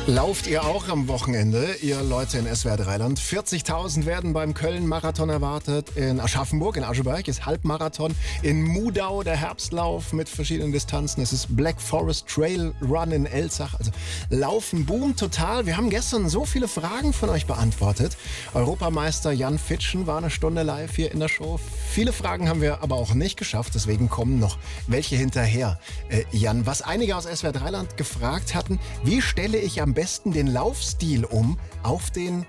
Lauft ihr auch am Wochenende, ihr Leute in SWR3-Land? 40.000 werden beim Köln-Marathon erwartet. In Aschaffenburg, in Ascheberg ist Halbmarathon. In Mudau der Herbstlauf mit verschiedenen Distanzen. Es ist Black Forest Trail Run in Elzach. Also Laufen boomt total. Wir haben gestern so viele Fragen von euch beantwortet. Europameister Jan Fitschen war eine Stunde live hier in der Show. Viele Fragen haben wir aber auch nicht geschafft. Deswegen kommen noch welche hinterher. Jan, was einige aus SWR3-Land gefragt hatten, wie stelle ich am besten den Laufstil auf den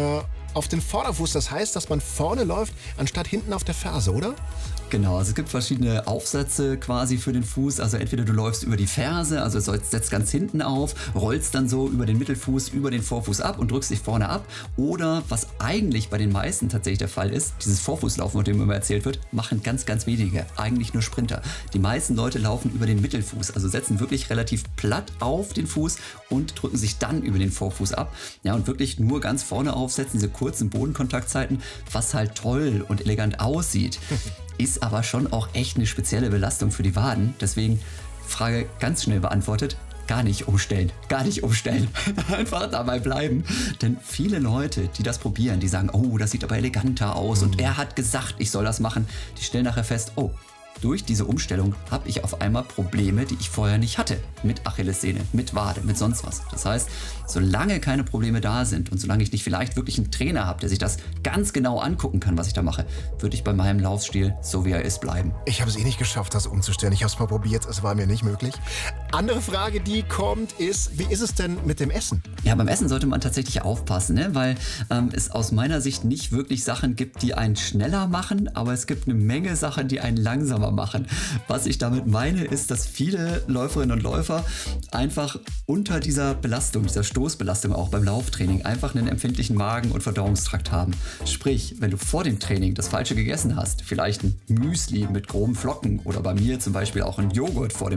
Vorderfuß. Das heißt, dass man vorne läuft, anstatt hinten auf der Ferse, oder? Genau, also es gibt verschiedene Aufsätze quasi für den Fuß. Also entweder du läufst über die Ferse, also setzt ganz hinten auf, rollst dann so über den Mittelfuß, über den Vorfuß ab und drückst dich vorne ab. Oder was eigentlich bei den meisten tatsächlich der Fall ist, dieses Vorfußlaufen, von dem immer erzählt wird, machen ganz, ganz wenige. Eigentlich nur Sprinter. Die meisten Leute laufen über den Mittelfuß, also setzen wirklich relativ platt auf den Fuß und drücken sich dann über den Vorfuß ab. Ja, und wirklich nur ganz vorne aufsetzen, diese kurzen Bodenkontaktzeiten, was halt toll und elegant aussieht. Ist aber schon auch echt eine spezielle Belastung für die Waden. Deswegen, Frage ganz schnell beantwortet, gar nicht umstellen. Gar nicht umstellen. Einfach dabei bleiben. Denn viele Leute, die das probieren, die sagen, oh, das sieht aber eleganter aus und er hat gesagt, ich soll das machen, die stellen nachher fest, oh, durch diese Umstellung habe ich auf einmal Probleme, die ich vorher nicht hatte. Mit Achillessehne, mit Wade, mit sonst was. Das heißt, solange keine Probleme da sind und solange ich nicht vielleicht wirklich einen Trainer habe, der sich das ganz genau angucken kann, was ich da mache, würde ich bei meinem Laufstil, so wie er ist, bleiben. Ich habe es nicht geschafft, das umzustellen. Ich habe es mal probiert, es war mir nicht möglich. Andere Frage, die kommt, ist, wie ist es denn mit dem Essen? Ja, beim Essen sollte man tatsächlich aufpassen, ne? Weil es aus meiner Sicht nicht wirklich Sachen gibt, die einen schneller machen, aber es gibt eine Menge Sachen, die einen langsamer machen. Was ich damit meine, ist, dass viele Läuferinnen und Läufer einfach unter dieser Belastung, dieser Stoßbelastung auch beim Lauftraining einfach einen empfindlichen Magen- und Verdauungstrakt haben. Sprich, wenn du vor dem Training das Falsche gegessen hast, vielleicht ein Müsli mit groben Flocken oder bei mir zum Beispiel auch ein Joghurt vor dem